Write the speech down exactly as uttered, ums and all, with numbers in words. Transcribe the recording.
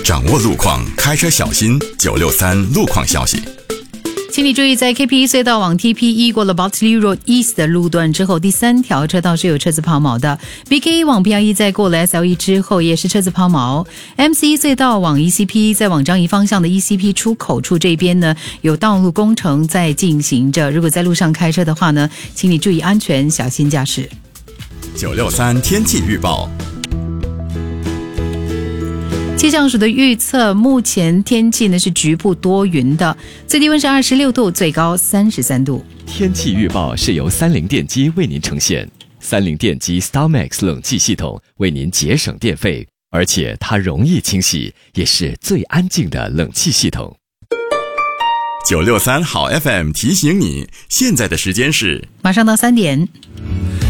掌握路况，开车小心。九六三路况消息。 请你注意，在 K P E 隧道往 T P E 过了 Botley Road East 的路段之后，第三条车道是有车子抛锚的。B K E 往 P R E 在过了 S L E 之后也是车子抛锚。M C E 隧道往 E C P 在往张仪方向的 E C P 出口处这边呢，有道路工程在进行着。如果在路上开车的话呢，请你注意安全，小心驾驶。 九六三天气预报。 气象署的预测，目前天气呢是局部多云的，最低温是二十六度，最高三十三度。 天气预报是由三菱电机为您呈现，三菱电机 StarMax 冷气系统为您节省电费，而且它容易清洗，也是最安静的冷气系统。 九六三好 F M 提醒你，现在的时间是马上到三点。